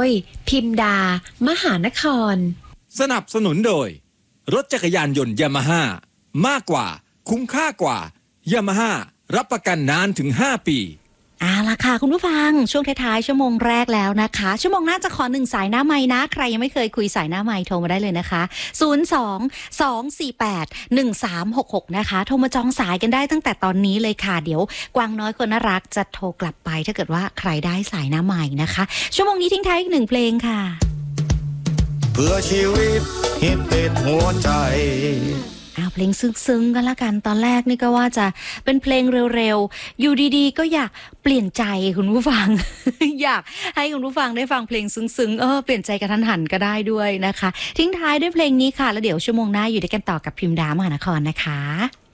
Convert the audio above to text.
ยพิมดามหานครสนับสนุนโดยรถจักรยานยนต์ยามาฮ่ามากกว่าคุ้มค่ากว่ายามาฮ่ารับประกันนานถึง5 ปีล่ะค่ะคุณผู้ฟังช่วงท้ายๆชั่วโมงแรกแล้วนะคะชั่วโมงหน้าจะขอ1สายหน้าไมค์นะใครยังไม่เคยคุยสายหน้าไมค์โทรมาได้เลยนะคะ02-248-1366นะคะโทรมาจองสายกันได้ตั้งแต่ตอนนี้เลยค่ะเดี๋ยวกวางน้อยคนน่ารักจะโทรกลับไปถ้าเกิดว่าใครได้สายหน้าไมค์นะคะชั่วโมงนี้ทิ้งท้ายอีก1เพลงค่ะเพื่อชีวิตฮิตติดหัวใจเพลงซึ้งๆกันละกันตอนแรกนี่ก็ว่าจะเป็นเพลงเร็วๆอยู่ดีๆก็อยากเปลี่ยนใจคุณผู้ฟัง อยากให้คุณผู้ฟังได้ฟังเพลงซึ้งๆเปลี่ยนใจกระทันหันก็ได้ด้วยนะคะทิ้งท้ายด้วยเพลงนี้ค่ะแล้วเดี๋ยวชั่วโมงหน้าอยู่ด้วยกันต่อกับพิมดามหานครนะคะ